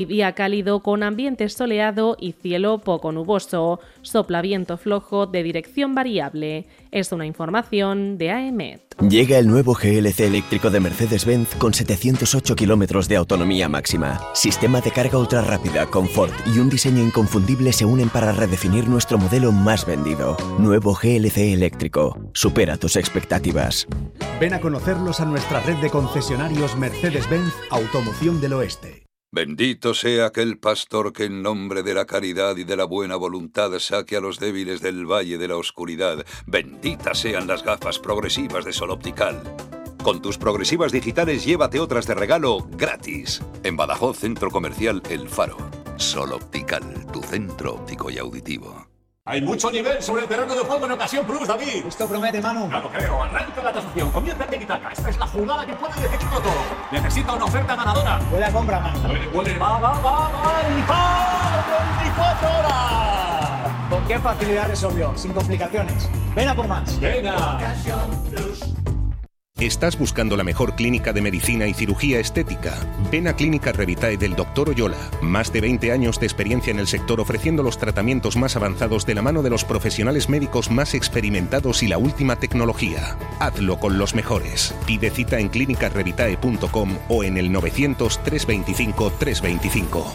Día cálido con ambiente soleado y cielo poco nuboso. Sopla viento flojo de dirección variable. Es una información de AEMET. Llega el nuevo GLC eléctrico de Mercedes-Benz con 708 kilómetros de autonomía máxima. Sistema de carga ultra rápida, confort y un diseño inconfundible se unen para redefinir nuestro modelo más vendido. Nuevo GLC eléctrico. Supera tus expectativas. Ven a conocerlos a nuestra red de concesionarios Mercedes-Benz Automoción del Oeste. Bendito sea aquel pastor que en nombre de la caridad y de la buena voluntad saque a los débiles del valle de la oscuridad. Benditas sean las gafas progresivas de Sol Optical. Con tus progresivas digitales llévate otras de regalo gratis. En Badajoz, Centro Comercial El Faro. Sol Optical, tu centro óptico y auditivo. Hay mucho nivel sobre el terreno de juego en Ocasión Plus, David. Esto promete, Manu. Claro, creo. Arranca la tasación. Comienza el tiki-taka. Esta es la jugada que puede decidirlo todo. Necesita una oferta ganadora. Huele a compra, Manu. Huele, va. ¡Y va! 24 horas. ¿Con qué facilidad resolvió? Sin complicaciones. Ven a por más. Venga. Ocasión Plus. ¿Estás buscando la mejor clínica de medicina y cirugía estética? Ven a Clínica Revitae del Dr. Oyola. Más de 20 años de experiencia en el sector ofreciendo los tratamientos más avanzados de la mano de los profesionales médicos más experimentados y la última tecnología. Hazlo con los mejores. Pide cita en clinicarevitae.com o en el 900 325 325.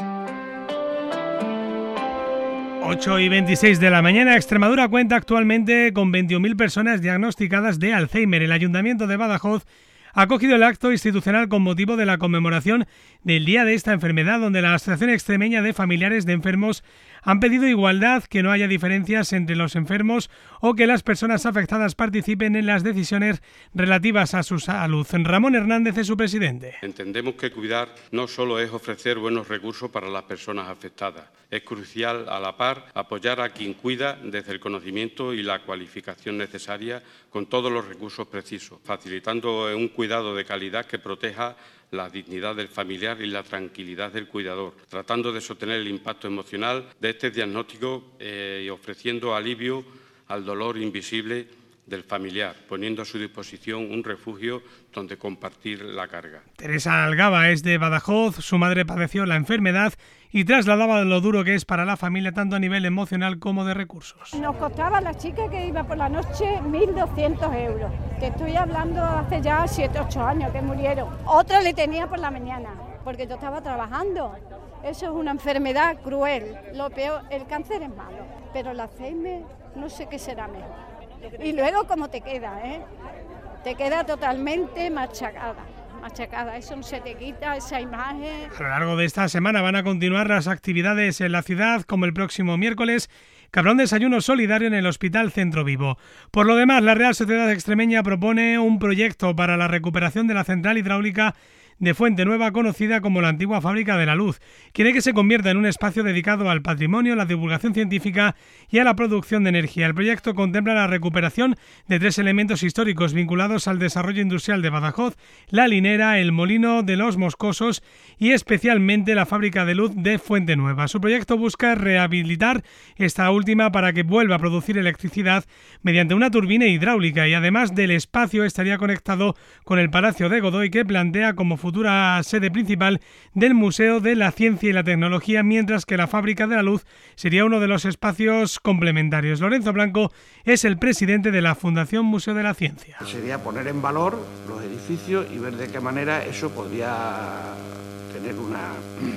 8:26 de la mañana. Extremadura cuenta actualmente con 21.000 personas diagnosticadas de Alzheimer. El Ayuntamiento de Badajoz ha acogido el acto institucional con motivo de la conmemoración del día de esta enfermedad, donde la Asociación Extremeña de Familiares de Enfermos han pedido igualdad, que no haya diferencias entre los enfermos o que las personas afectadas participen en las decisiones relativas a su salud. Ramón Hernández es su presidente. Entendemos que cuidar no solo es ofrecer buenos recursos para las personas afectadas. Es crucial, a la par, apoyar a quien cuida desde el conocimiento y la cualificación necesaria con todos los recursos precisos, facilitando un cuidado de calidad que proteja la dignidad del familiar y la tranquilidad del cuidador, tratando de sostener el impacto emocional de este diagnóstico y ofreciendo alivio al dolor invisible del familiar, poniendo a su disposición un refugio donde compartir la carga. Teresa Algaba es de Badajoz, su madre padeció la enfermedad y trasladaba lo duro que es para la familia tanto a nivel emocional como de recursos. Nos costaba a la chica que iba por la noche 1.200 euros. Te estoy hablando hace ya 7-8 años que murieron. Otra le tenía por la mañana, porque yo estaba trabajando. Eso es una enfermedad cruel. Lo peor, el cáncer es malo, pero el Alzheimer no sé qué será mejor. Y luego cómo te queda, te queda totalmente machacada, eso no se te quita, esa imagen. A lo largo de esta semana van a continuar las actividades en la ciudad, como el próximo miércoles, que habrá un desayuno solidario en el Hospital Centro Vivo. Por lo demás, la Real Sociedad Extremeña propone un proyecto para la recuperación de la central hidráulica de Fuente Nueva, conocida como la antigua Fábrica de la Luz. Quiere que se convierta en un espacio dedicado al patrimonio, la divulgación científica y a la producción de energía. El proyecto contempla la recuperación de 3 elementos históricos vinculados al desarrollo industrial de Badajoz: la linera, el molino de los Moscosos y especialmente la Fábrica de Luz de Fuente Nueva. Su proyecto busca rehabilitar esta última para que vuelva a producir electricidad mediante una turbina hidráulica, y además del espacio estaría conectado con el Palacio de Godoy, que plantea como futura sede principal del Museo de la Ciencia y la Tecnología, mientras que la Fábrica de la Luz sería uno de los espacios complementarios. Lorenzo Blanco es el presidente de la Fundación Museo de la Ciencia. Sería poner en valor los edificios y ver de qué manera eso podría tener una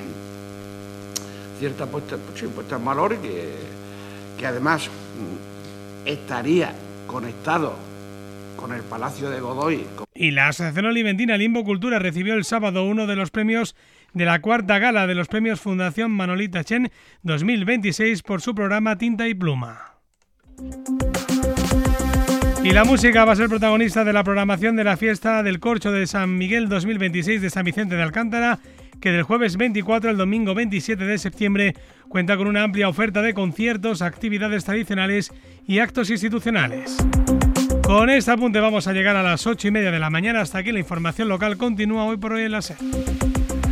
cierta puesta en valor, y que además estaría conectado con el Palacio de Godoy. Y la Asociación Oliventina Limbo Cultura recibió el sábado uno de los premios de la 4ª gala de los premios Fundación Manolita Chen 2026 por su programa Tinta y Pluma. Y la música va a ser protagonista de la programación de la fiesta del Corcho de San Miguel 2026 de San Vicente de Alcántara, que del jueves 24 al domingo 27 de septiembre cuenta con una amplia oferta de conciertos, actividades tradicionales y actos institucionales. Con este apunte vamos a llegar a las 8:30 de la mañana. Hasta aquí la información local. Continúa Hoy por Hoy en la SER.